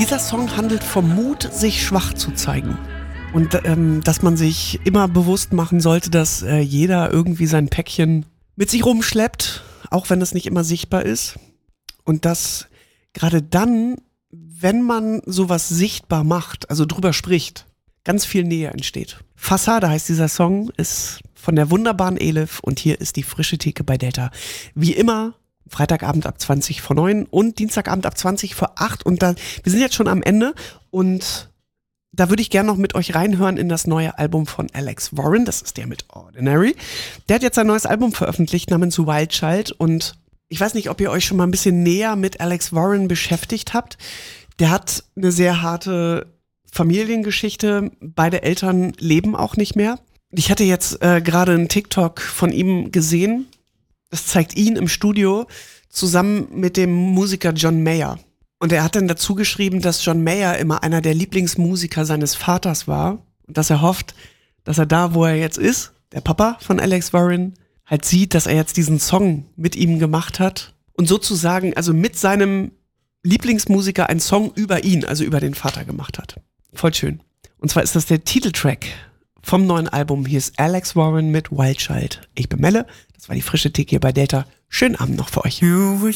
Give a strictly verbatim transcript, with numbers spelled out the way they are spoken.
Dieser Song handelt vom Mut, sich schwach zu zeigen. Und ähm, dass man sich immer bewusst machen sollte, dass äh, jeder irgendwie sein Päckchen mit sich rumschleppt, auch wenn es nicht immer sichtbar ist. Und dass gerade dann, wenn man sowas sichtbar macht, also drüber spricht, ganz viel Nähe entsteht. Fassade heißt dieser Song, ist von der wunderbaren Elif und hier ist die frische Theke bei Delta. Wie immer, Freitagabend ab zwanzig vor neun und Dienstagabend ab zwanzig vor acht. Und da, wir sind jetzt schon am Ende und da würde ich gerne noch mit euch reinhören in das neue Album von Alex Warren. Das ist der mit Ordinary. Der hat jetzt ein neues Album veröffentlicht namens Wild Child und ich weiß nicht, ob ihr euch schon mal ein bisschen näher mit Alex Warren beschäftigt habt. Der hat eine sehr harte Familiengeschichte. Beide Eltern leben auch nicht mehr. Ich hatte jetzt äh, gerade einen TikTok von ihm gesehen. Das zeigt ihn im Studio zusammen mit dem Musiker John Mayer. Und er hat dann dazu geschrieben, dass John Mayer immer einer der Lieblingsmusiker seines Vaters war. Und dass er hofft, dass er da, wo er jetzt ist, der Papa von Alex Warren, halt sieht, dass er jetzt diesen Song mit ihm gemacht hat. Und sozusagen, also mit seinem Lieblingsmusiker einen Song über ihn, also über den Vater gemacht hat. Voll schön. Und zwar ist das der Titeltrack vom neuen Album. Hier ist Alex Warren mit Wild Child. Ich bin Melle. Das war die frische Theke hier bei Delta. Schönen Abend noch für euch.